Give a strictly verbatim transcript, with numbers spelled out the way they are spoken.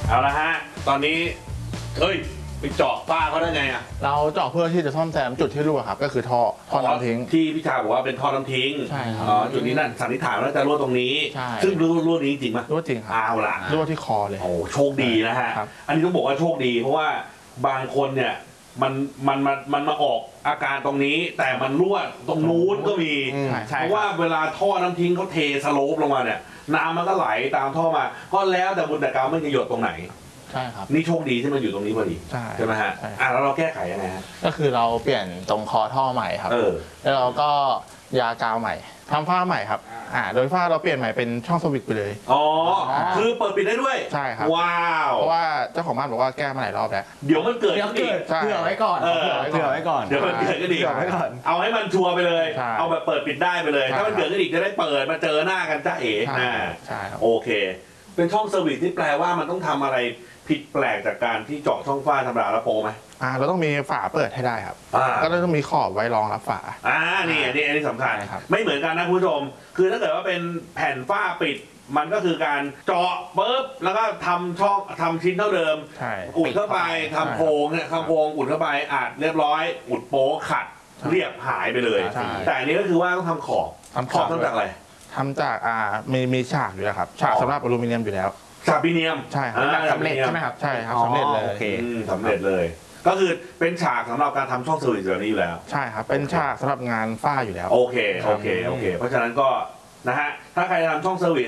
เอาละฮะตอนนี้เฮ้ยไปเจาะฝ้าเขาได้ไงอ่ะเราเจาะเพื่อที่จะซ่อมแซมจุดที่รั่วครับก็คือท่อท่อน้ำทิ้งที่พี่ชาบอกว่าเป็นท่อน้ำทิ้งใช่ครับอ๋อจุดนี้นั่นสันนิษฐานว่าจะรั่วตรงนี้ซึ่งรั่วรั่วนี้จริงไหมรั่วจริงครับเอาละรั่วที่คอเลยโอ้โชคดีนะฮะอันนี้ต้องบอกว่าโชคดีเพราะว่าบางคนเนี่ยมันมันมันมันมาออกอาการตรงนี้แต่มันรั่วตรงนู้นก็มีเพราะว่าเวลาท่อน้ำทิ้งเขาเทสโลปลงมาเนี่ยน้ำมันก็ไหลตามท่อมาก็แล้วแต่บุญแต่กรรมมันจะหยดตรงไหนใช่ครับนี่โชคดีที่มันอยู่ตรงนี้พอดีใช่ใช่ไหมฮะอ่ะแล้วเราแก้ไขยังไงฮะก็คือเราเปลี่ยนตรงคอท่อใหม่ครับแล้วเราก็ยากาวใหม่ทำฝ้าใหม่ครับอ่าโดยฝ้าเราเปลี่ยนใหม่เป็นช่องสวิตช์ไปเลยอ๋อคือเปิดปิดได้ด้วยใช่ครับว้าวเพราะว่าเจ้าของบ้านบอกว่าแก้มาหลายรอบแล้วเดี๋ยวมันเกิดเดี๋ยวเกิดเผื่อไว้ก่อนเผื่อไว้ก่อนเดี๋ยวมันเกิดก็ดีเอาให้มันชัวร์ไปเลยเอาแบบเปิดปิดได้ไปเลยถ้ามันเกิดก็ดีจะได้เปิดมาเจอหน้ากันจ้าเอ๋ใช่ครับโอเคเป็นช่องเซอร์วิสที่แปลว่ามันต้องทำอะไรผิดแปลกจากการที่เจาะช่องฝ้าธรรมดาแล้วโปไหมอ่าเราต้องมีฝาเปิดให้ได้ครับก็ต้องมีขอบไว้รองรับฝาอ่านี่อันนี้อันนี้สำคัญไม่เหมือนกันนะคุณผู้ชมคือถ้าเกิดว่าเป็นแผ่นฝ้าปิดมันก็คือการเจาะปุ๊บแล้วก็ทำช่องทำชิ้นเท่าเดิมอุดเข้าไปทำโครงเนี่ยทำโครงอุดเข้าไปอัดเรียบร้อยอุดโป๊ขัดเรียบหายไปเลยแต่อันนี้ก็คือว่าต้องทำขอบขอบต้องจากอะไรทำจากอ่ามีมีฉากอยู่แล้วครับฉากสำหรับอลูมิเนียมอยู่แล้วฉากอลูมิเนียมใช่ครับสำเร็จใช่ไหมครับใช่ครับสำเร็จเลยโอเคสำเร็จเลยก็คือเป็นฉากสำหรับการทำช่องเซอร์วิสแบบนี้อยู่แล้วใช่ครับเป็นฉากสำหรับงานฝ้าอยู่แล้วโอเคโอเคโอเคเพราะฉะนั้นก็นะฮะถ้าใครทำช่องเซอร์วิส